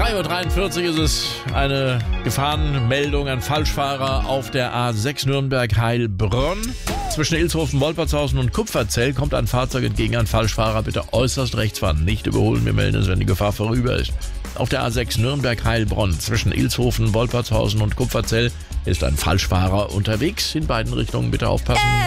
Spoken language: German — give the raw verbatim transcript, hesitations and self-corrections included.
zwei Uhr dreiundvierzig ist es, eine Gefahrenmeldung an Falschfahrer auf der A sechs Nürnberg-Heilbronn. Zwischen Ilshofen, Wolpertshausen und Kupferzell kommt ein Fahrzeug entgegen, ein Falschfahrer. Bitte äußerst rechts fahren, nicht überholen. Wir melden es, wenn die Gefahr vorüber ist. Auf der A sechs Nürnberg-Heilbronn zwischen Ilshofen, Wolpertshausen und Kupferzell ist ein Falschfahrer unterwegs. In beiden Richtungen bitte aufpassen.